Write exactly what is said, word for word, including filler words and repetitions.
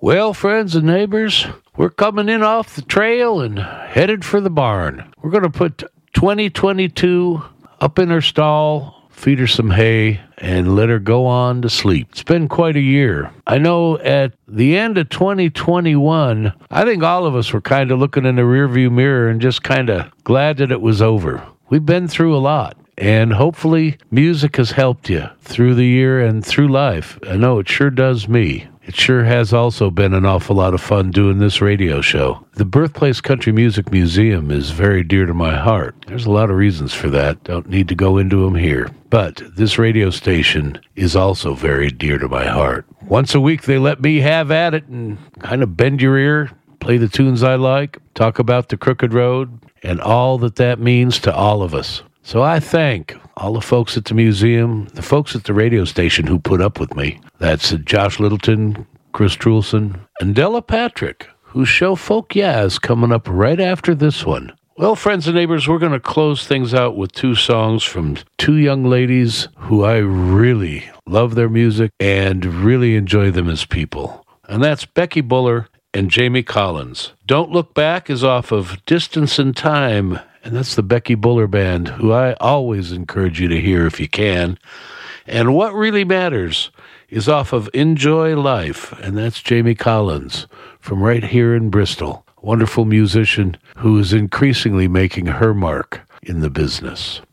Well, friends and neighbors, we're coming in off the trail and headed for the barn. We're going to put twenty twenty-two up in her stall, feed her some hay, and let her go on to sleep. It's been quite a year. I know at the end of twenty twenty-one, I think all of us were kind of looking in the rearview mirror and just kind of glad that it was over. We've been through a lot, and hopefully music has helped you through the year and through life. I know it sure does me. It sure has also been an awful lot of fun doing this radio show. The Birthplace Country Music Museum is very dear to my heart. There's a lot of reasons for that. Don't need to go into them here. But this radio station is also very dear to my heart. Once a week they let me have at it and kind of bend your ear, play the tunes I like, talk about the Crooked Road, and all that that means to all of us. So I thank all the folks at the museum, the folks at the radio station who put up with me. That's Josh Littleton, Chris Trulson, and Della Patrick, whose show Folk Yeah is coming up right after this one. Well, friends and neighbors, we're going to close things out with two songs from two young ladies who I really love their music and really enjoy them as people. And that's Becky Buller and Jamie Collins. Don't Look Back is off of Distance in Time, and that's the Becky Buller Band, who I always encourage you to hear if you can. And What Really Matters is off of Enjoy Life, and that's Jamie Collins from right here in Bristol. Wonderful musician who is increasingly making her mark in the business.